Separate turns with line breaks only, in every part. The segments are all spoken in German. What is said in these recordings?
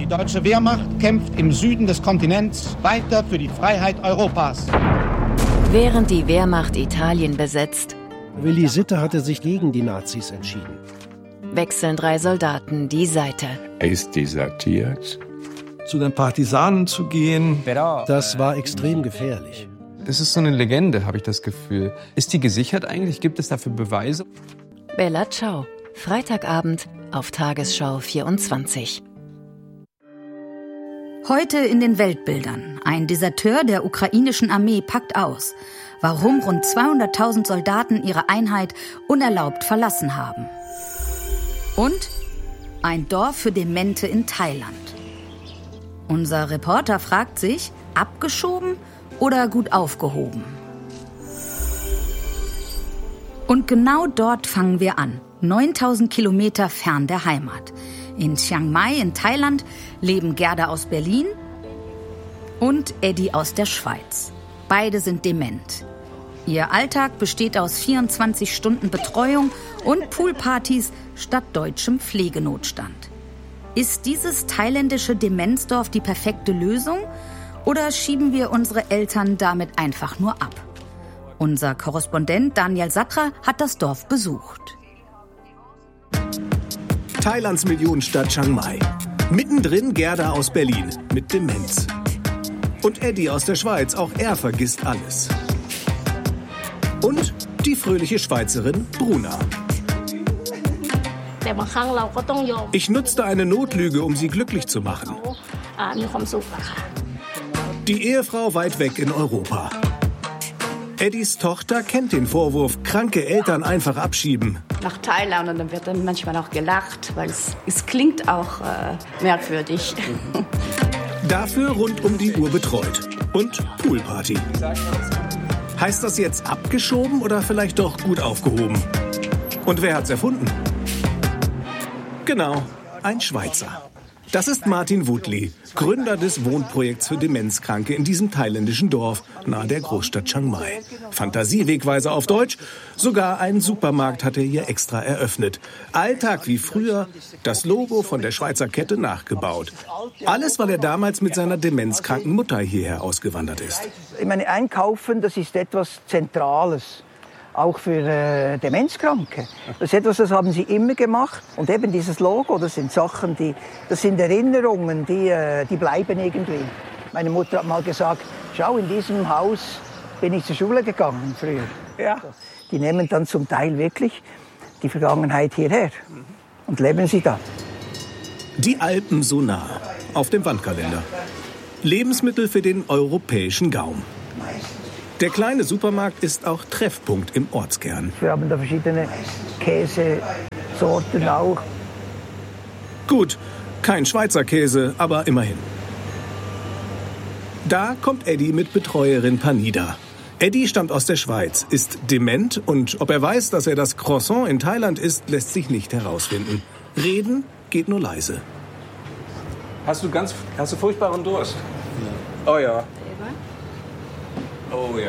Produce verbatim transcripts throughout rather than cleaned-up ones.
Die deutsche Wehrmacht kämpft im Süden des Kontinents weiter für die Freiheit Europas.
Während die Wehrmacht Italien besetzt,
Willi Sitte hatte sich gegen die Nazis entschieden.
Wechseln drei Soldaten die Seite.
Er ist desertiert.
Zu den Partisanen zu gehen,
das war extrem gefährlich.
Das ist so eine Legende, habe ich das Gefühl. Ist die gesichert eigentlich? Gibt es dafür Beweise?
Bella Ciao, Freitagabend auf Tagesschau vierundzwanzig.
Heute in den Weltbildern. Ein Deserteur der ukrainischen Armee packt aus. Warum rund zweihunderttausend Soldaten ihre Einheit unerlaubt verlassen haben. Und ein Dorf für Demente in Thailand. Unser Reporter fragt sich, abgeschoben oder gut aufgehoben? Und genau dort fangen wir an, neuntausend Kilometer fern der Heimat. In Chiang Mai in Thailand leben Gerda aus Berlin und Eddie aus der Schweiz. Beide sind dement. Ihr Alltag besteht aus vierundzwanzig Stunden Betreuung und Poolpartys statt deutschem Pflegenotstand. Ist dieses thailändische Demenzdorf die perfekte Lösung oder schieben wir unsere Eltern damit einfach nur ab? Unser Korrespondent Daniel Satra hat das Dorf besucht.
Thailands Millionenstadt Chiang Mai. Mittendrin Gerda aus Berlin mit Demenz. Und Eddie aus der Schweiz, auch er vergisst alles. Und die fröhliche Schweizerin Bruna. Ich nutzte eine Notlüge, um sie glücklich zu machen. Die Ehefrau weit weg in Europa. Eddies Tochter kennt den Vorwurf, kranke Eltern einfach abschieben.
Nach Thailand und dann wird dann manchmal auch gelacht, weil es, es klingt auch äh, merkwürdig.
Dafür rund um die Uhr betreut. Und Poolparty. Heißt das jetzt abgeschoben oder vielleicht doch gut aufgehoben? Und wer hat's erfunden? Genau, ein Schweizer. Das ist Martin Woodley, Gründer des Wohnprojekts für Demenzkranke in diesem thailändischen Dorf nahe der Großstadt Chiang Mai. Fantasiewegweiser auf Deutsch, sogar einen Supermarkt hat er hier extra eröffnet. Alltag wie früher, das Logo von der Schweizer Kette nachgebaut. Alles, weil er damals mit seiner demenzkranken Mutter hierher ausgewandert ist.
Ich meine, Einkaufen, das ist etwas Zentrales. Auch für äh, Demenzkranke. Das ist etwas, das haben sie immer gemacht. Und eben dieses Logo, das sind Sachen, die, das sind Erinnerungen, die, äh, die bleiben irgendwie. Meine Mutter hat mal gesagt, schau, in diesem Haus bin ich zur Schule gegangen früher. Ja. Die nehmen dann zum Teil wirklich die Vergangenheit hierher und leben sie da.
Die Alpen so nah, auf dem Wandkalender. Lebensmittel für den europäischen Gaumen. Der kleine Supermarkt ist auch Treffpunkt im Ortskern.
Wir haben da verschiedene Käsesorten auch.
Gut, kein Schweizer Käse, aber immerhin. Da kommt Eddie mit Betreuerin Panida. Eddie stammt aus der Schweiz, ist dement und ob er weiß, dass er das Croissant in Thailand isst, lässt sich nicht herausfinden. Reden geht nur leise.
Hast du ganz, hast du furchtbaren Durst? Ja. Oh ja. Oh ja.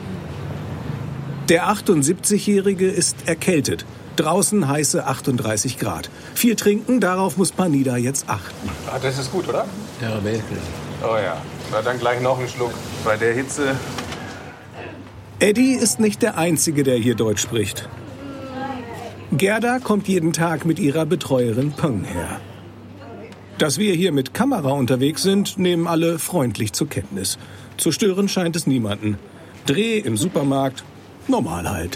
Der achtundsiebzigjährige ist erkältet. Draußen heiße achtunddreißig Grad. Viel trinken, darauf muss Panida jetzt achten.
Ah, das ist gut, oder?
Ja, wirklich.
Oh ja. Na, dann gleich noch einen Schluck. Bei der Hitze.
Eddie ist nicht der Einzige, der hier Deutsch spricht. Gerda kommt jeden Tag mit ihrer Betreuerin Peng her. Dass wir hier mit Kamera unterwegs sind, nehmen alle freundlich zur Kenntnis. Zu stören scheint es niemanden. Dreh im Supermarkt, normal halt.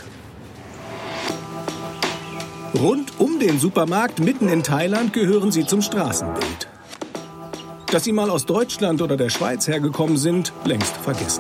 Rund um den Supermarkt, mitten in Thailand, gehören sie zum Straßenbild. Dass sie mal aus Deutschland oder der Schweiz hergekommen sind, längst vergessen.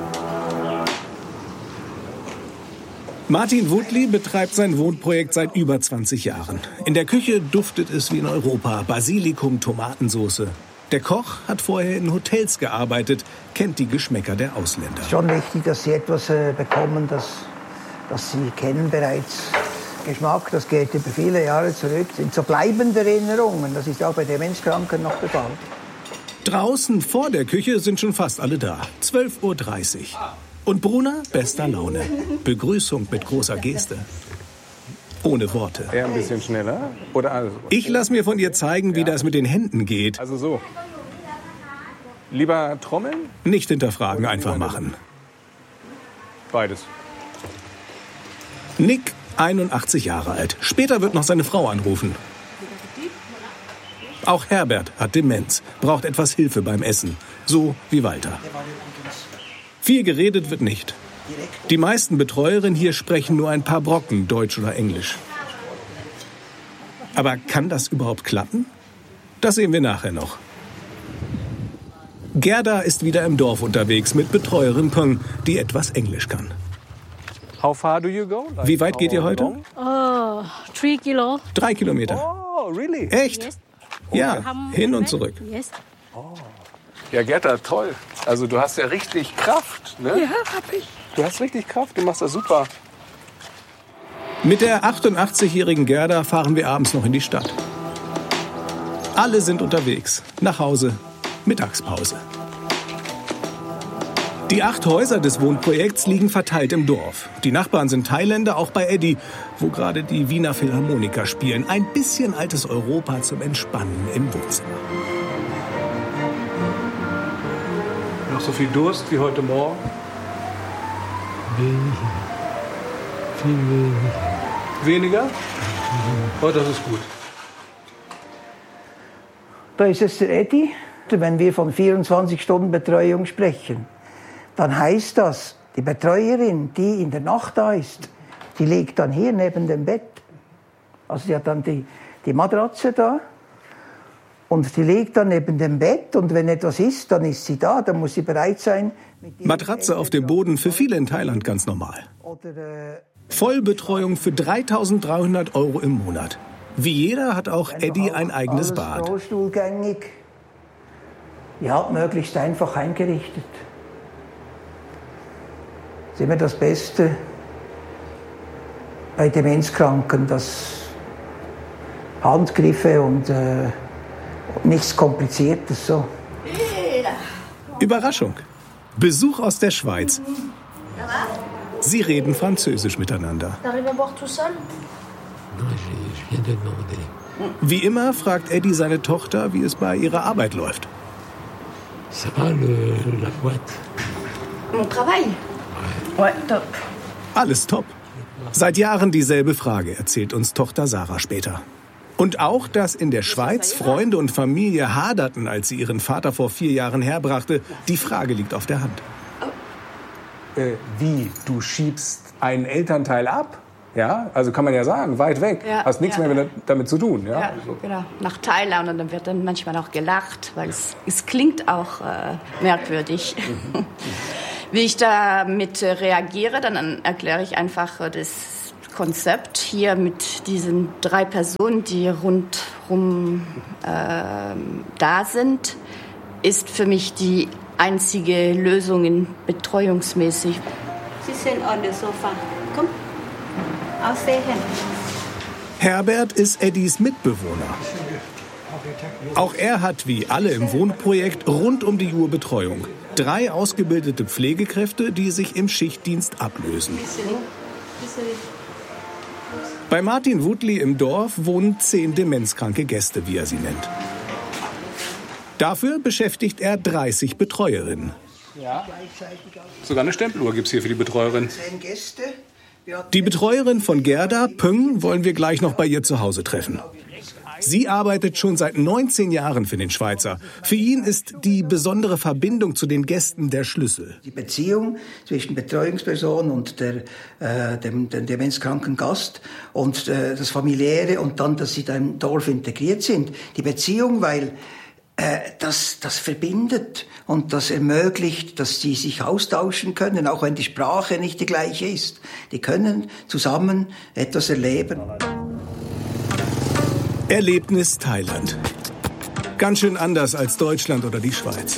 Martin Woodley betreibt sein Wohnprojekt seit über zwanzig Jahren. In der Küche duftet es wie in Europa, Basilikum, Tomatensauce. Der Koch hat vorher in Hotels gearbeitet, kennt die Geschmäcker der Ausländer.
Es ist schon wichtig, dass sie etwas äh, bekommen, das, das sie kennen bereits. Geschmack, das geht über viele Jahre zurück, sind so bleibende Erinnerungen. Das ist auch bei Demenzkranken noch der Fall.
Draußen vor der Küche sind schon fast alle da. zwölf Uhr dreißig. Und Bruna bester Laune. Begrüßung mit großer Geste. Ohne Worte.
Eher ein bisschen schneller? Oder also?
Ich lasse mir von ihr zeigen, wie ja. das mit den Händen geht.
Also so.
Lieber trommeln?
Nicht hinterfragen, einfach machen.
Beides.
Nick, einundachtzig Jahre alt. Später wird noch seine Frau anrufen. Auch Herbert hat Demenz, braucht etwas Hilfe beim Essen. So wie Walter. Viel geredet wird nicht. Die meisten Betreuerinnen hier sprechen nur ein paar Brocken Deutsch oder Englisch. Aber kann das überhaupt klappen? Das sehen wir nachher noch. Gerda ist wieder im Dorf unterwegs mit Betreuerin Peng, die etwas Englisch kann.
How far do you go? Like,
wie weit geht ihr heute?
Oh, three kilo.
Drei Kilometer.
Oh, really?
Echt?
Yes.
Ja, hin und zurück.
Yes.
Oh. Ja, Gerda, toll. Also du hast ja richtig Kraft, ne?
Ja, hab ich.
Du hast richtig Kraft, du machst das super.
Mit der achtundachtzigjährigen Gerda fahren wir abends noch in die Stadt. Alle sind unterwegs. Nach Hause. Mittagspause. Die acht Häuser des Wohnprojekts liegen verteilt im Dorf. Die Nachbarn sind Thailänder, auch bei Eddie, wo gerade die Wiener Philharmoniker spielen. Ein bisschen altes Europa zum Entspannen im Wohnzimmer.
Noch so viel Durst wie heute Morgen?
Wenig. Viel wenig.
Weniger? Oh, das ist gut.
Da ist es der Eddie. Wenn wir von vierundzwanzig Stunden Betreuung sprechen, dann heißt das, die Betreuerin, die in der Nacht da ist, die liegt dann hier neben dem Bett. Also die hat dann die, die Matratze da und die liegt dann neben dem Bett und wenn etwas ist, dann ist sie da, dann muss sie bereit sein.
Matratze auf dem Boden, für viele in Thailand ganz normal. Vollbetreuung für dreitausenddreihundert Euro im Monat. Wie jeder hat auch Eddie ein eigenes Bad.
Rollstuhlgängig. Ja, möglichst einfach eingerichtet. Das ist immer das Beste bei Demenzkranken, dass Handgriffe und äh, nichts Kompliziertes. So.
Überraschung. Besuch aus der Schweiz. Sie reden Französisch miteinander. Wie immer fragt Eddie seine Tochter, wie es bei ihrer Arbeit läuft.
Ça va, le, la boîte?
Mon travail? Ouais, top.
Alles top. Seit Jahren dieselbe Frage, erzählt uns Tochter Sarah später. Und auch, dass in der Schweiz Freunde und Familie haderten, als sie ihren Vater vor vier Jahren herbrachte, die Frage liegt auf der Hand.
Äh, wie? Du schiebst einen Elternteil ab? Ja, also kann man ja sagen, weit weg. Ja, hast nichts ja. mehr damit zu tun. Ja,
ja genau. Nach Thailand und dann wird dann manchmal auch gelacht, weil es, es klingt auch äh, merkwürdig. Mhm. Wie ich damit äh, reagiere, dann erkläre ich einfach äh, das Konzept hier mit diesen drei Personen, die rundherum äh, da sind, ist für mich die einzige Lösung in betreuungsmäßig.
Sie sind on the sofa. Komm.
Herbert ist Eddies Mitbewohner. Auch er hat, wie alle im Wohnprojekt, rund um die Uhr Betreuung. Drei ausgebildete Pflegekräfte, die sich im Schichtdienst ablösen. Bei Martin Wutli im Dorf wohnen zehn demenzkranke Gäste, wie er sie nennt. Dafür beschäftigt er dreißig Betreuerinnen.
Ja. Sogar eine Stempeluhr gibt es hier für die Betreuerin.
Zehn Gäste.
Die Betreuerin von Gerda, Peng, wollen wir gleich noch bei ihr zu Hause treffen. Sie arbeitet schon seit neunzehn Jahren für den Schweizer. Für ihn ist die besondere Verbindung zu den Gästen der Schlüssel.
Die Beziehung zwischen Betreuungsperson und der, äh, dem, dem demenzkranken Gast und äh, das Familiäre und dann, dass sie da im Dorf integriert sind. Die Beziehung, weil äh, das, das verbindet und das ermöglicht, dass sie sich austauschen können, auch wenn die Sprache nicht die gleiche ist. Die können zusammen etwas erleben.
Erlebnis Thailand. Ganz schön anders als Deutschland oder die Schweiz.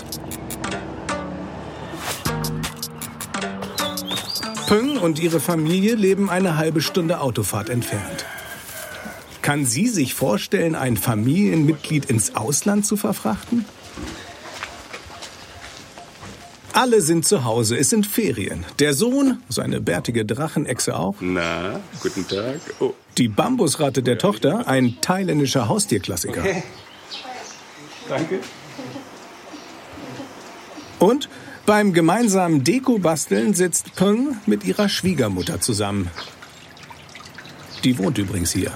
Peng und ihre Familie leben eine halbe Stunde Autofahrt entfernt. Kann sie sich vorstellen, ein Familienmitglied ins Ausland zu verfrachten? Alle sind zu Hause, es sind Ferien. Der Sohn, seine bärtige Drachenechse auch.
Na, guten Tag. Oh.
Die Bambusratte der Tochter, ein thailändischer Haustierklassiker.
Okay. Danke.
Und beim gemeinsamen Deko-Basteln sitzt Peng mit ihrer Schwiegermutter zusammen. Die wohnt übrigens hier.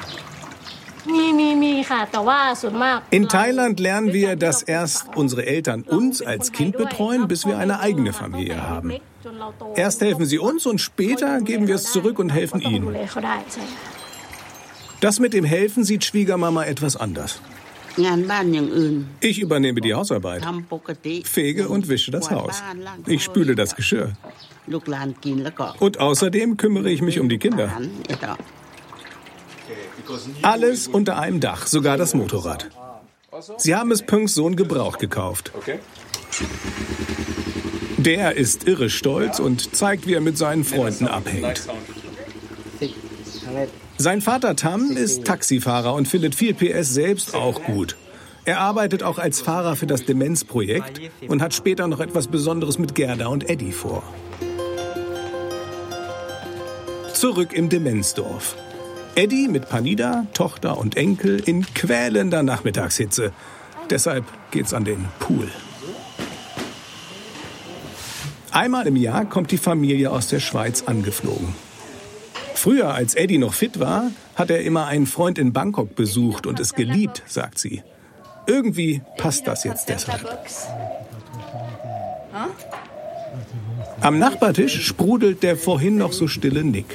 In Thailand lernen wir, dass erst unsere Eltern uns als Kind betreuen, bis wir eine eigene Familie haben. Erst helfen sie uns und später geben wir es zurück und helfen ihnen. Das mit dem Helfen sieht Schwiegermama etwas anders. Ich übernehme die Hausarbeit, fege und wische das Haus. Ich spüle das Geschirr. Und außerdem kümmere ich mich um die Kinder. Alles unter einem Dach, sogar das Motorrad. Sie haben es Pengs Sohn gebraucht gekauft. Der ist irre stolz und zeigt, wie er mit seinen Freunden abhängt. Sein Vater Tam ist Taxifahrer und findet viel P S selbst auch gut. Er arbeitet auch als Fahrer für das Demenzprojekt und hat später noch etwas Besonderes mit Gerda und Eddie vor. Zurück im Demenzdorf. Eddie mit Panida, Tochter und Enkel in quälender Nachmittagshitze. Deshalb geht's an den Pool. Einmal im Jahr kommt die Familie aus der Schweiz angeflogen. Früher, als Eddie noch fit war, hat er immer einen Freund in Bangkok besucht und es geliebt, sagt sie. Irgendwie passt das jetzt deshalb. Am Nachbartisch sprudelt der vorhin noch so stille Nick.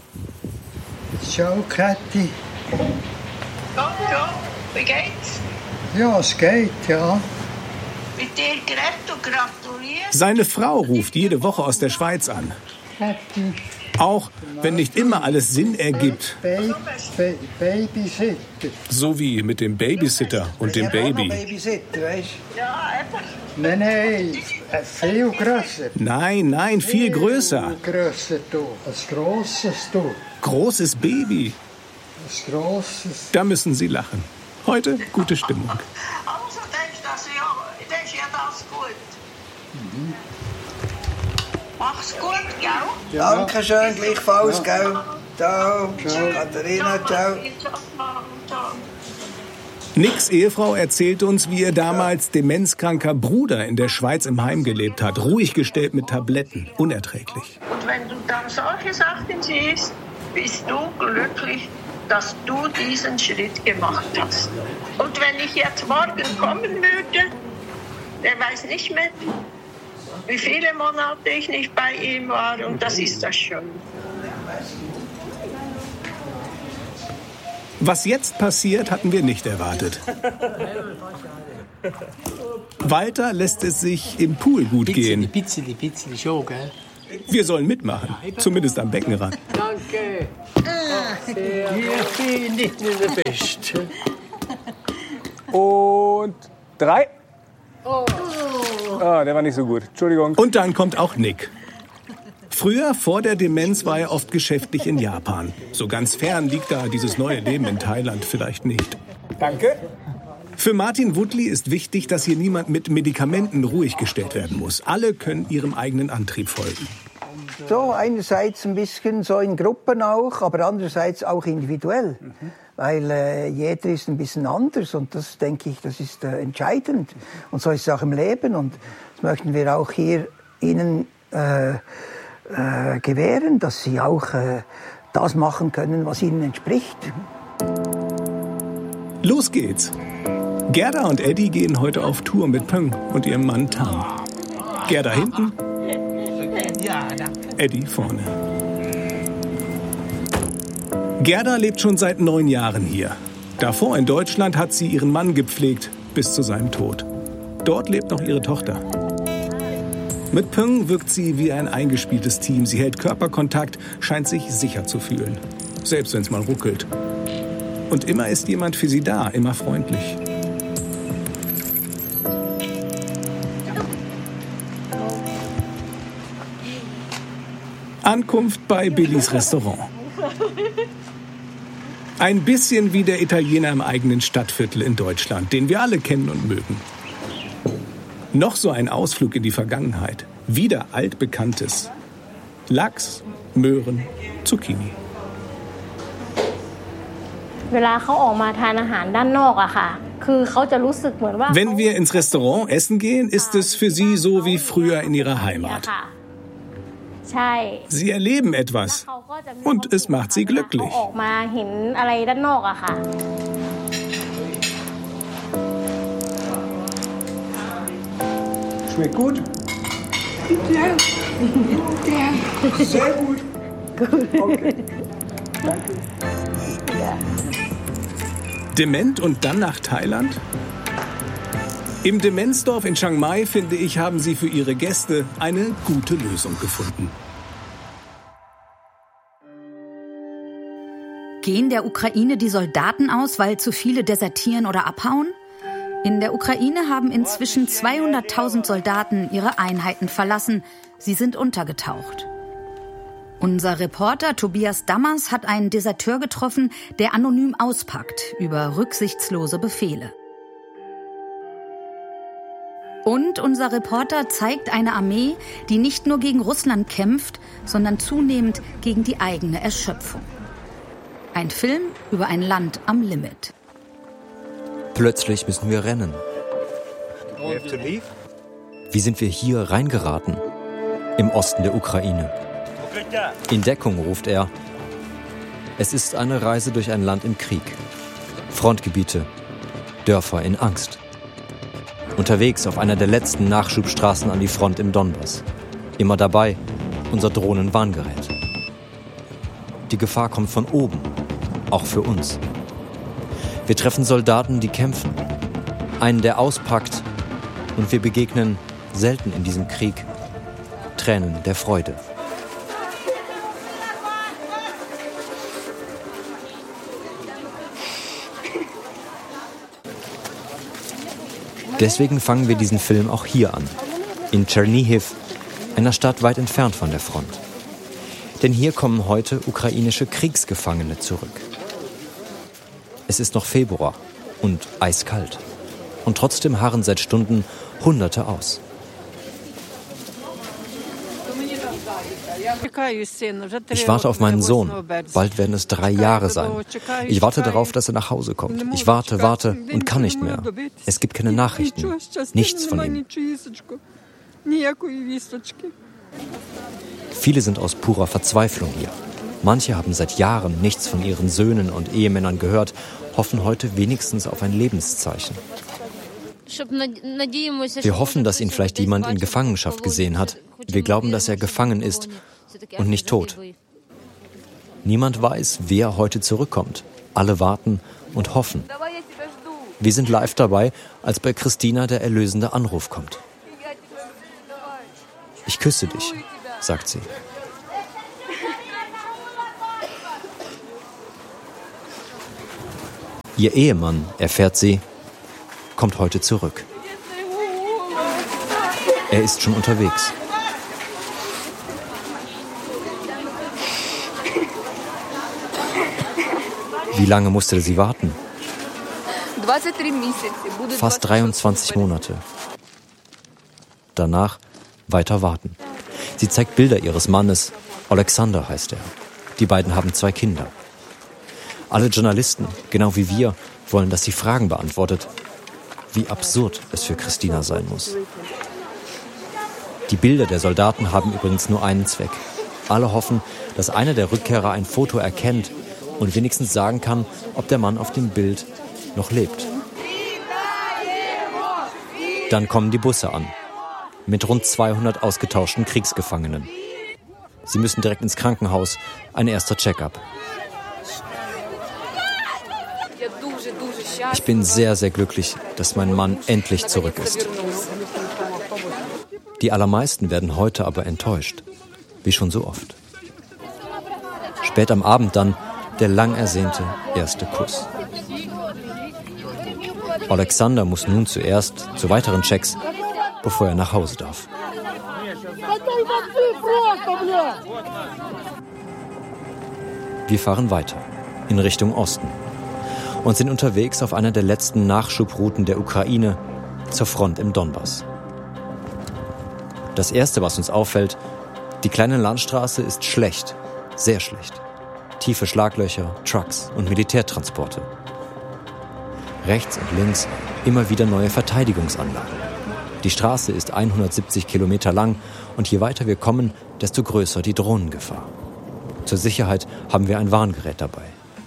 Ciao, Kathi.
Oh, ja, wie geht's?
Ja, es geht, ja.
Mit dir geredet und gratuliert.
Seine Frau ruft jede Woche aus der Schweiz an.
Kathi.
Auch wenn nicht immer alles Sinn ergibt.
Baby, Baby, Babysitter.
So wie mit dem Babysitter und dem Baby.
Babysitter, weißt du? Ja, einfach. Nein, nein, viel grösser.
Nein, nein, viel größer.
Viel grösser, du. Ein grosses, du.
Großes Baby.
Ein grosses.
Da müssen sie lachen. Heute gute Stimmung.
Also denkst du, das ist ja, das ist ja das gut.
Mhm.
Mach's gut, gell?
Ja.
Dankeschön, gleichfalls,
ja.
Gell? Ciao, Katharina, ciao.
Nicks Ehefrau erzählt uns, wie ihr damals demenzkranker Bruder in der Schweiz im Heim gelebt hat. Ruhig gestellt mit Tabletten. Unerträglich.
Und wenn du dann solche Sachen siehst, bist du glücklich, dass du diesen Schritt gemacht hast. Und wenn ich jetzt morgen kommen würde, der weiß nicht mehr, wie viele Monate ich nicht bei ihm war, und das ist das schon.
Was jetzt passiert, hatten wir nicht erwartet. Walter lässt es sich im Pool gut gehen. Wir sollen mitmachen, zumindest am Beckenrand.
Danke. Hier finde ich nicht best.
Und drei. Oh. Ah, der war nicht so gut. Entschuldigung.
Und dann kommt auch Nick. Früher, vor der Demenz, war er oft geschäftlich in Japan. So ganz fern liegt da dieses neue Leben in Thailand vielleicht nicht.
Danke.
Für Martin Woodley ist wichtig, dass hier niemand mit Medikamenten ruhig gestellt werden muss. Alle können ihrem eigenen Antrieb folgen.
So, einerseits ein bisschen so in Gruppen auch, aber andererseits auch individuell. Mhm. Weil äh, jeder ist ein bisschen anders und das, denke ich, das ist äh, entscheidend. Und so ist es auch im Leben und das möchten wir auch hier Ihnen äh, äh, gewähren, dass Sie auch äh, das machen können, was Ihnen entspricht.
Los geht's! Gerda und Eddie gehen heute auf Tour mit Peng und ihrem Mann Tam. Gerda hinten, Eddie vorne. Gerda lebt schon seit neun Jahren hier. Davor in Deutschland hat sie ihren Mann gepflegt bis zu seinem Tod. Dort lebt noch ihre Tochter. Mit Peng wirkt sie wie ein eingespieltes Team. Sie hält Körperkontakt, scheint sich sicher zu fühlen. Selbst wenn es mal ruckelt. Und immer ist jemand für sie da, immer freundlich. Ankunft bei Billys Restaurant. Ein bisschen wie der Italiener im eigenen Stadtviertel in Deutschland, den wir alle kennen und mögen. Noch so ein Ausflug in die Vergangenheit. Wieder altbekanntes. Lachs, Möhren, Zucchini. Wenn wir ins Restaurant essen gehen, ist es für sie so wie früher in ihrer Heimat. Sie erleben etwas und es macht sie glücklich.
Schmeckt gut? Ja. Ja. Sehr gut. Okay. Danke.
Ja.
Dement und dann nach Thailand? Im Demenzdorf in Chiang Mai, finde ich, haben sie für ihre Gäste eine gute Lösung gefunden.
Gehen der Ukraine die Soldaten aus, weil zu viele desertieren oder abhauen? In der Ukraine haben inzwischen zweihunderttausend Soldaten ihre Einheiten verlassen. Sie sind untergetaucht. Unser Reporter Tobias Dammers hat einen Deserteur getroffen, der anonym auspackt über rücksichtslose Befehle. Und unser Reporter zeigt eine Armee, die nicht nur gegen Russland kämpft, sondern zunehmend gegen die eigene Erschöpfung. Ein Film über ein Land am Limit.
Plötzlich müssen wir rennen. Wie sind wir hier reingeraten? Im Osten der Ukraine. In Deckung, ruft er. Es ist eine Reise durch ein Land im Krieg. Frontgebiete, Dörfer in Angst. Unterwegs auf einer der letzten Nachschubstraßen an die Front im Donbass. Immer dabei unser Drohnenwarngerät. Die Gefahr kommt von oben, auch für uns. Wir treffen Soldaten, die kämpfen. Einen, der auspackt. Und wir begegnen, selten in diesem Krieg, Tränen der Freude. Deswegen fangen wir diesen Film auch hier an, in Tschernihiv, einer Stadt weit entfernt von der Front. Denn hier kommen heute ukrainische Kriegsgefangene zurück. Es ist noch Februar und eiskalt. Und trotzdem harren seit Stunden Hunderte aus. Ich warte auf meinen Sohn. Bald werden es drei Jahre sein. Ich warte darauf, dass er nach Hause kommt. Ich warte, warte und kann nicht mehr. Es gibt keine Nachrichten. Nichts von ihm. Viele sind aus purer Verzweiflung hier. Manche haben seit Jahren nichts von ihren Söhnen und Ehemännern gehört, hoffen heute wenigstens auf ein Lebenszeichen. Wir hoffen, dass ihn vielleicht jemand in Gefangenschaft gesehen hat. Wir glauben, dass er gefangen ist und nicht tot. Niemand weiß, wer heute zurückkommt. Alle warten und hoffen. Wir sind live dabei, als bei Christina der erlösende Anruf kommt. Ich küsse dich, sagt sie. Ihr Ehemann, erfährt sie, kommt heute zurück. Er ist schon unterwegs. Wie lange musste sie warten? Fast dreiundzwanzig Monate. Danach weiter warten. Sie zeigt Bilder ihres Mannes. Alexander heißt er. Die beiden haben zwei Kinder. Alle Journalisten, genau wie wir, wollen, dass sie Fragen beantwortet. Wie absurd es für Christina sein muss. Die Bilder der Soldaten haben übrigens nur einen Zweck. Alle hoffen, dass einer der Rückkehrer ein Foto erkennt und wenigstens sagen kann, ob der Mann auf dem Bild noch lebt. Dann kommen die Busse an, mit rund zweihundert ausgetauschten Kriegsgefangenen. Sie müssen direkt ins Krankenhaus, ein erster Check-up. Ich bin sehr, sehr glücklich, dass mein Mann endlich zurück ist. Die allermeisten werden heute aber enttäuscht, wie schon so oft. Spät am Abend dann der lang ersehnte erste Kuss. Alexander muss nun zuerst zu weiteren Checks, bevor er nach Hause darf. Wir fahren weiter, in Richtung Osten, und sind unterwegs auf einer der letzten Nachschubrouten der Ukraine zur Front im Donbass. Das Erste, was uns auffällt, die kleine Landstraße ist schlecht, sehr schlecht. tiefe Schlaglöcher, Trucks und Militärtransporte. Rechts und links immer wieder neue Verteidigungsanlagen. Die Straße ist hundertsiebzig Kilometer lang und je weiter wir kommen, desto größer die Drohnengefahr. Zur Sicherheit haben wir ein Warngerät dabei.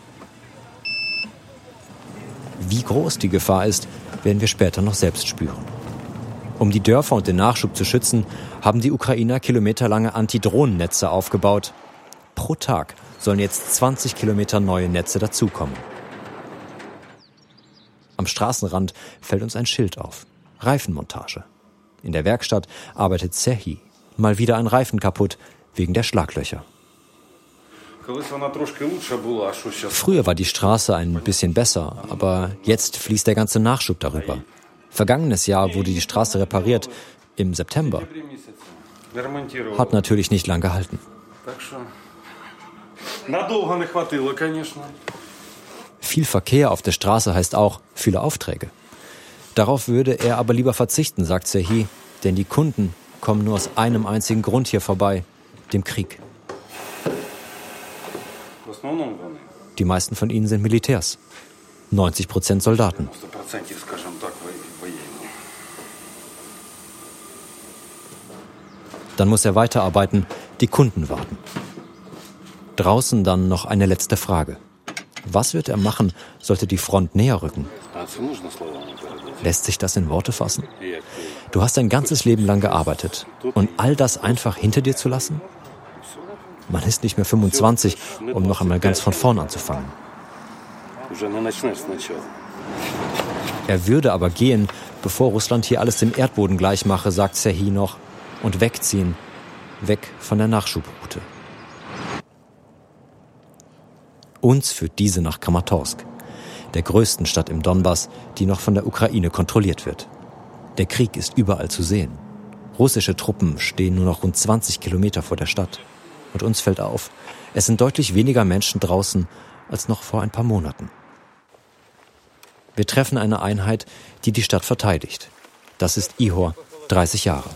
Wie groß die Gefahr ist, werden wir später noch selbst spüren. Um die Dörfer und den Nachschub zu schützen, haben die Ukrainer kilometerlange Antidrohnennetze aufgebaut. Pro Tag sollen jetzt zwanzig Kilometer neue Netze dazukommen. Am Straßenrand fällt uns ein Schild auf. Reifenmontage. In der Werkstatt arbeitet Serhii. Mal wieder ein Reifen kaputt, wegen der Schlaglöcher. Früher war die Straße ein bisschen besser, aber jetzt fließt der ganze Nachschub darüber. Vergangenes Jahr wurde die Straße repariert, im September. Hat natürlich nicht lang gehalten. Viel Verkehr auf der Straße heißt auch viele Aufträge. Darauf würde er aber lieber verzichten, sagt Serhii, denn die Kunden kommen nur aus einem einzigen Grund hier vorbei, dem Krieg. Die meisten von ihnen sind Militärs. neunzig Prozent Soldaten. Dann muss er weiterarbeiten, die Kunden warten. Draußen dann noch eine letzte Frage. Was wird er machen, sollte die Front näher rücken? Lässt sich das in Worte fassen? Du hast dein ganzes Leben lang gearbeitet und all das einfach hinter dir zu lassen? Man ist nicht mehr fünfundzwanzig, um noch einmal ganz von vorn anzufangen. Er würde aber gehen, bevor Russland hier alles dem Erdboden gleich mache, sagt Serhii noch, und wegziehen, weg von der Nachschubroute. Uns führt diese nach Kramatorsk, der größten Stadt im Donbass, die noch von der Ukraine kontrolliert wird. Der Krieg ist überall zu sehen. Russische Truppen stehen nur noch rund zwanzig Kilometer vor der Stadt. Und uns fällt auf, es sind deutlich weniger Menschen draußen als noch vor ein paar Monaten. Wir treffen eine Einheit, die die Stadt verteidigt. Das ist Ihor, dreißig Jahre.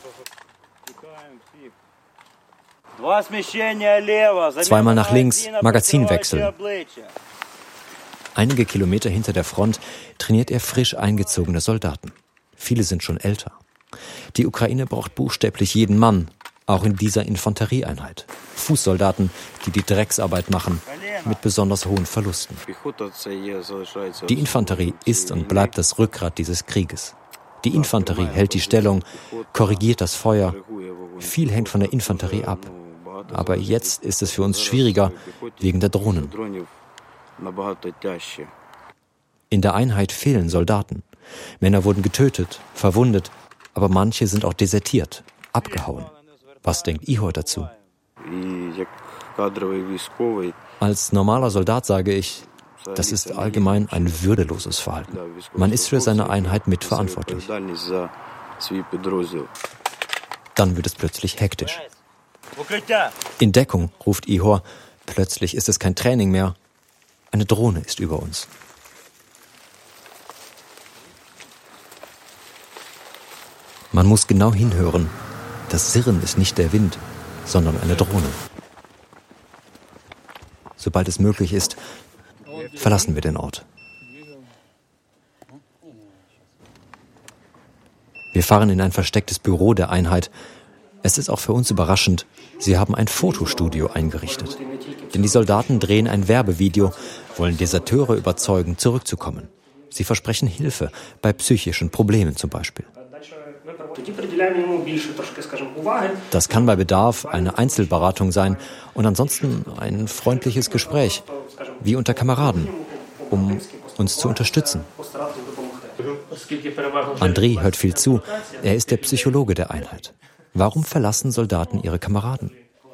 Zweimal nach links, Magazin wechseln. Einige Kilometer hinter der Front trainiert er frisch eingezogene Soldaten. Viele sind schon älter. Die Ukraine braucht buchstäblich jeden Mann, auch in dieser Infanterieeinheit. Fußsoldaten, die die Drecksarbeit machen, mit besonders hohen Verlusten. Die Infanterie ist und bleibt das Rückgrat dieses Krieges. Die Infanterie hält die Stellung, korrigiert das Feuer. Viel hängt von der Infanterie ab. Aber jetzt ist es für uns schwieriger, wegen der Drohnen. In der Einheit fehlen Soldaten. Männer wurden getötet, verwundet, aber manche sind auch desertiert, abgehauen. Was denkt Ihor dazu? Als normaler Soldat sage ich, das ist allgemein ein würdeloses Verhalten. Man ist für seine Einheit mitverantwortlich. Dann wird es plötzlich hektisch. In Deckung, ruft Ihor. Plötzlich ist es kein Training mehr. Eine Drohne ist über uns. Man muss genau hinhören. Das Sirren ist nicht der Wind, sondern eine Drohne. Sobald es möglich ist, verlassen wir den Ort. Wir fahren in ein verstecktes Büro der Einheit. Es ist auch für uns überraschend, sie haben ein Fotostudio eingerichtet. Denn die Soldaten drehen ein Werbevideo, wollen Deserteure überzeugen, zurückzukommen. Sie versprechen Hilfe bei psychischen Problemen zum Beispiel. Das kann bei Bedarf eine Einzelberatung sein und ansonsten ein freundliches Gespräch, wie unter Kameraden, um uns zu unterstützen. Andrei hört viel zu, er ist der Psychologe der Einheit. Warum verlassen Soldaten ihre Kameraden?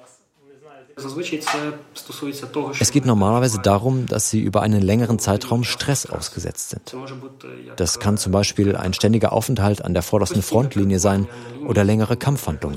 Es geht normalerweise darum, dass sie über einen längeren Zeitraum Stress ausgesetzt sind. Das kann zum Beispiel ein ständiger Aufenthalt an der vordersten Frontlinie sein oder längere Kampfhandlungen.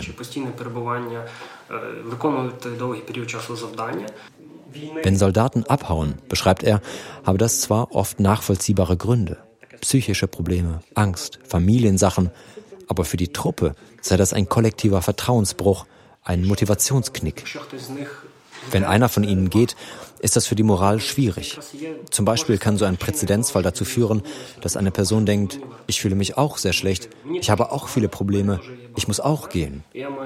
Wenn Soldaten abhauen, beschreibt er, habe das zwar oft nachvollziehbare Gründe. Psychische Probleme, Angst, Familiensachen, aber für die Truppe sei das ein kollektiver Vertrauensbruch, ein Motivationsknick. Wenn einer von ihnen geht, ist das für die Moral schwierig. Zum Beispiel kann so ein Präzedenzfall dazu führen, dass eine Person denkt, ich fühle mich auch sehr schlecht, ich habe auch viele Probleme, ich muss auch gehen.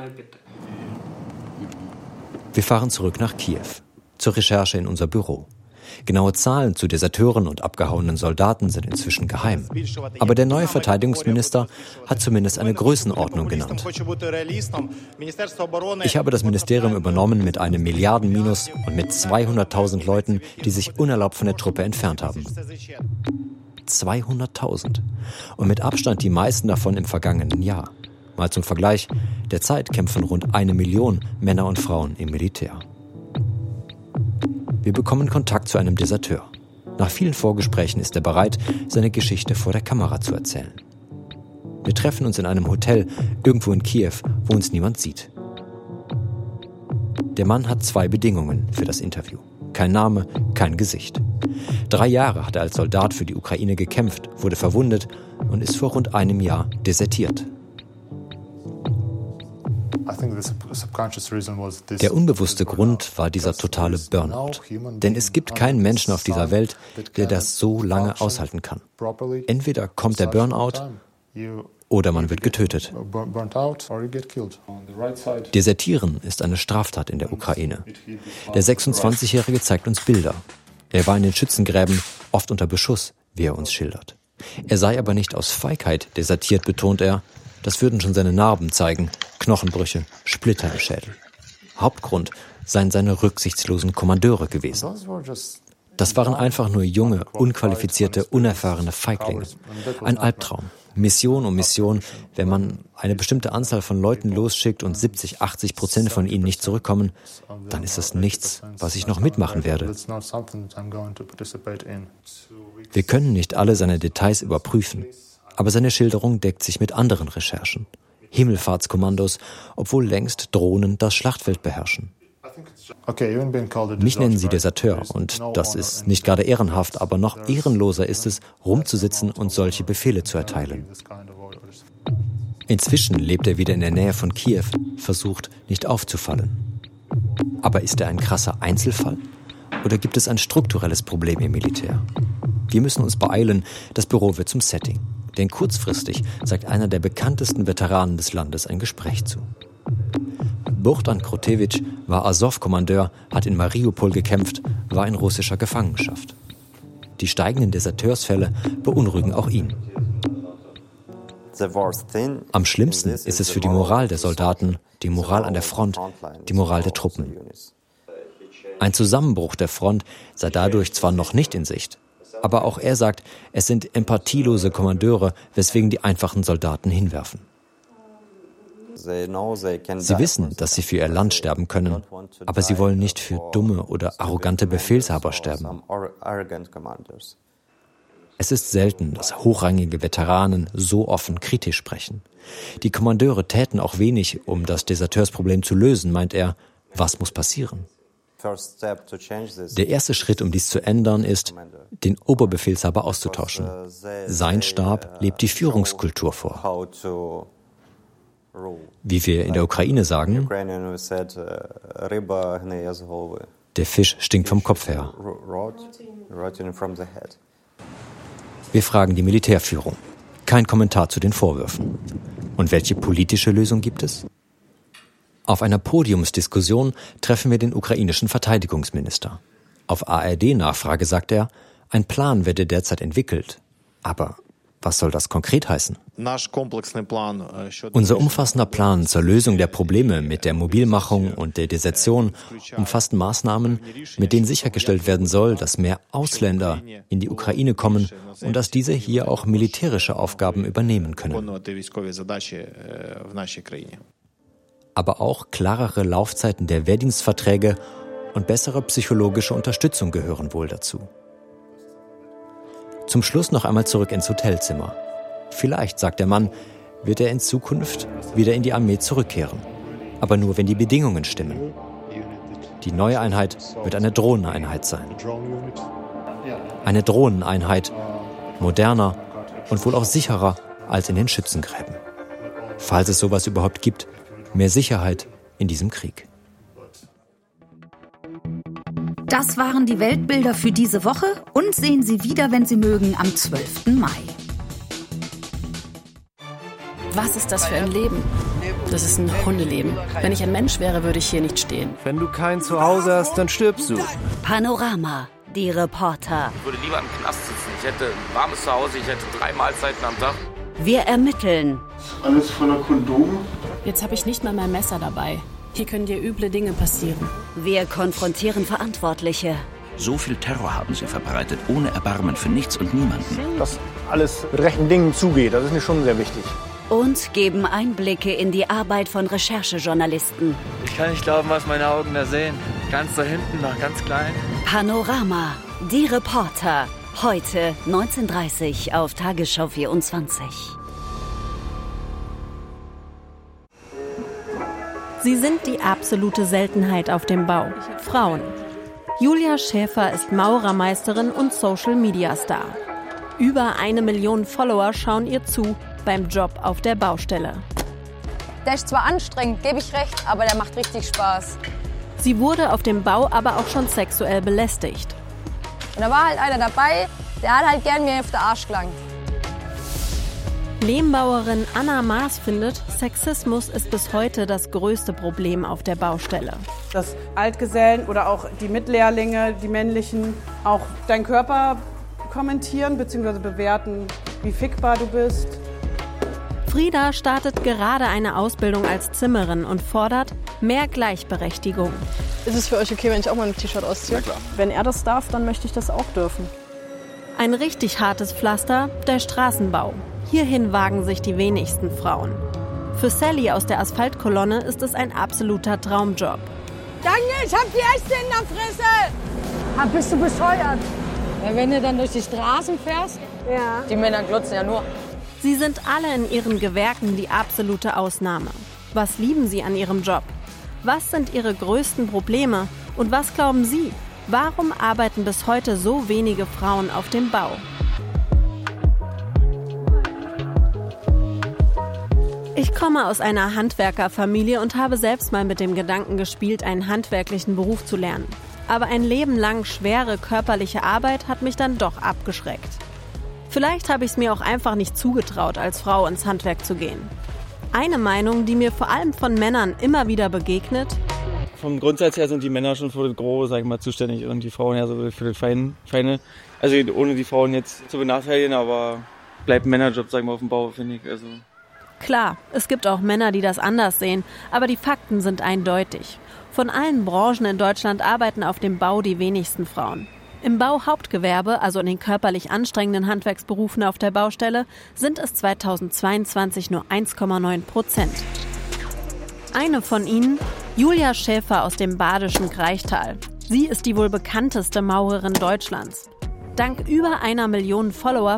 Wir fahren zurück nach Kiew, zur Recherche in unser Büro. Genaue Zahlen zu Deserteuren und abgehauenen Soldaten sind inzwischen geheim. Aber der neue Verteidigungsminister hat zumindest eine Größenordnung genannt. Ich habe das Ministerium übernommen mit einem Milliardenminus und mit zweihunderttausend Leuten, die sich unerlaubt von der Truppe entfernt haben. zweihunderttausend. Und mit Abstand die meisten davon im vergangenen Jahr. Mal zum Vergleich, derzeit kämpfen rund eine Million Männer und Frauen im Militär. Wir bekommen Kontakt zu einem Deserteur. Nach vielen Vorgesprächen ist er bereit, seine Geschichte vor der Kamera zu erzählen. Wir treffen uns in einem Hotel irgendwo in Kiew, wo uns niemand sieht. Der Mann hat zwei Bedingungen für das Interview. Kein Name, kein Gesicht. Drei Jahre hat er als Soldat für die Ukraine gekämpft, wurde verwundet und ist vor rund einem Jahr desertiert. Der unbewusste Grund war dieser totale Burnout. Denn es gibt keinen Menschen auf dieser Welt, der das so lange aushalten kann. Entweder kommt der Burnout oder man wird getötet. Desertieren ist eine Straftat in der Ukraine. Der sechsundzwanzigjährige zeigt uns Bilder. Er war in den Schützengräben, oft unter Beschuss, wie er uns schildert. Er sei aber nicht aus Feigheit desertiert, betont er. Das würden schon seine Narben zeigen, Knochenbrüche, Splitter im Schädel. Hauptgrund seien seine rücksichtslosen Kommandeure gewesen. Das waren einfach nur junge, unqualifizierte, unerfahrene Feiglinge. Ein Albtraum. Mission um Mission. Wenn man eine bestimmte Anzahl von Leuten losschickt und siebzig, achtzig Prozent von ihnen nicht zurückkommen, dann ist das nichts, was ich noch mitmachen werde. Wir können nicht alle seine Details überprüfen. Aber seine Schilderung deckt sich mit anderen Recherchen. Himmelfahrtskommandos, obwohl längst Drohnen das Schlachtfeld beherrschen. Mich nennen sie Deserteur und das ist nicht gerade ehrenhaft, aber noch ehrenloser ist es, rumzusitzen und solche Befehle zu erteilen. Inzwischen lebt er wieder in der Nähe von Kiew, versucht nicht aufzufallen. Aber ist er ein krasser Einzelfall? Oder gibt es ein strukturelles Problem im Militär? Wir müssen uns beeilen, das Büro wird zum Setting. Denn kurzfristig sagt einer der bekanntesten Veteranen des Landes ein Gespräch zu. Bohdan Krotewitsch war Azov-Kommandeur, hat in Mariupol gekämpft, war in russischer Gefangenschaft. Die steigenden Deserteursfälle beunruhigen auch ihn. Am schlimmsten ist es für die Moral der Soldaten, die Moral an der Front, die Moral der Truppen. Ein Zusammenbruch der Front sei dadurch zwar noch nicht in Sicht, aber auch er sagt, es sind empathielose Kommandeure, weswegen die einfachen Soldaten hinwerfen. Sie wissen, dass sie für ihr Land sterben können, aber sie wollen nicht für dumme oder arrogante Befehlshaber sterben. Es ist selten, dass hochrangige Veteranen so offen kritisch sprechen. Die Kommandeure täten auch wenig, um das Deserteursproblem zu lösen, meint er. Was muss passieren? Der erste Schritt, um dies zu ändern, ist, den Oberbefehlshaber auszutauschen. Sein Stab lebt die Führungskultur vor. Wie wir in der Ukraine sagen, der Fisch stinkt vom Kopf her. Wir fragen die Militärführung. Kein Kommentar zu den Vorwürfen. Und welche politische Lösung gibt es? Auf einer Podiumsdiskussion treffen wir den ukrainischen Verteidigungsminister. Auf A R D-Nachfrage sagt er, ein Plan werde derzeit entwickelt. Aber was soll das konkret heißen? Unser umfassender Plan zur Lösung der Probleme mit der Mobilmachung und der Desertion umfasst Maßnahmen, mit denen sichergestellt werden soll, dass mehr Ausländer in die Ukraine kommen und dass diese hier auch militärische Aufgaben übernehmen können. Aber auch klarere Laufzeiten der Wehrdienstverträge und bessere psychologische Unterstützung gehören wohl dazu. Zum Schluss noch einmal zurück ins Hotelzimmer. Vielleicht, sagt der Mann, wird er in Zukunft wieder in die Armee zurückkehren. Aber nur, wenn die Bedingungen stimmen. Die neue Einheit wird eine Drohneneinheit sein. Eine Drohneneinheit, moderner und wohl auch sicherer als in den Schützengräben. Falls es sowas überhaupt gibt, mehr Sicherheit in diesem Krieg.
Das waren die Weltbilder für diese Woche. Und sehen Sie wieder, wenn Sie mögen, am zwölften Mai.
Was ist das für ein Leben? Das ist ein Hundeleben. Wenn ich ein Mensch wäre, würde ich hier nicht stehen.
Wenn du kein Zuhause hast, dann stirbst du.
Panorama, die Reporter.
Ich würde lieber im Knast sitzen. Ich hätte ein warmes Zuhause, ich hätte drei Mahlzeiten am Tag.
Wir ermitteln.
Alles voller Kondome.
Jetzt habe ich nicht mal mein Messer dabei. Hier können dir üble Dinge passieren.
Wir konfrontieren Verantwortliche.
So viel Terror haben sie verbreitet, ohne Erbarmen für nichts und niemanden.
Dass alles mit rechten Dingen zugeht, das ist mir schon sehr wichtig.
Und geben Einblicke in die Arbeit von Recherchejournalisten.
Ich kann nicht glauben, was meine Augen da sehen. Ganz da hinten, noch ganz klein.
Panorama, die Reporter. Heute neunzehn Uhr dreißig auf Tagesschau vierundzwanzig.
Sie sind die absolute Seltenheit auf dem Bau. Frauen. Julia Schäfer ist Maurermeisterin und Social-Media-Star. Über eine Million Follower schauen ihr zu beim Job auf der Baustelle.
Der ist zwar anstrengend, gebe ich recht, aber der macht richtig Spaß.
Sie wurde auf dem Bau aber auch schon sexuell belästigt.
Und da war halt einer dabei, der hat halt gern mir auf den Arsch gelangt.
Lehmbauerin Anna Maas findet, Sexismus ist bis heute das größte Problem auf der Baustelle.
Dass Altgesellen oder auch die Mitlehrlinge, die männlichen, auch deinen Körper kommentieren bzw. bewerten, wie fickbar du bist.
Frieda startet gerade eine Ausbildung als Zimmerin und fordert mehr Gleichberechtigung.
Ist es für euch okay, wenn ich auch mal ein T-Shirt ausziehe?
Na klar.
Wenn er das darf, dann möchte ich das auch dürfen.
Ein richtig hartes Pflaster, der Straßenbau. Hierhin wagen sich die wenigsten Frauen. Für Sally aus der Asphaltkolonne ist es ein absoluter Traumjob.
Danke, ich hab die Äste in der Fresse! Ah, bist du bescheuert? Ja, wenn du dann durch die Straßen fährst, ja. Die Männer glotzen ja nur.
Sie sind alle in ihren Gewerken die absolute Ausnahme. Was lieben sie an ihrem Job? Was sind ihre größten Probleme? Und was glauben Sie? Warum arbeiten bis heute so wenige Frauen auf dem Bau? Ich komme aus einer Handwerkerfamilie und habe selbst mal mit dem Gedanken gespielt, einen handwerklichen Beruf zu lernen. Aber ein Leben lang schwere körperliche Arbeit hat mich dann doch abgeschreckt. Vielleicht habe ich es mir auch einfach nicht zugetraut, als Frau ins Handwerk zu gehen. Eine Meinung, die mir vor allem von Männern immer wieder begegnet:
Vom Grundsatz her sind die Männer schon für das Grobe, sag ich mal, zuständig und die Frauen ja so für das Feine. Also ohne die Frauen jetzt zu benachteiligen, aber bleibt ein Männerjob, sag ich mal, auf dem Bau, finde ich. Also.
Klar, es gibt auch Männer, die das anders sehen, aber die Fakten sind eindeutig. Von allen Branchen in Deutschland arbeiten auf dem Bau die wenigsten Frauen. Im Bauhauptgewerbe, also in den körperlich anstrengenden Handwerksberufen auf der Baustelle, sind es zweitausendzweiundzwanzig nur eins Komma neun Prozent. Eine von ihnen, Julia Schäfer aus dem badischen Kraichtal. Sie ist die wohl bekannteste Maurerin Deutschlands. Dank über einer Million Follower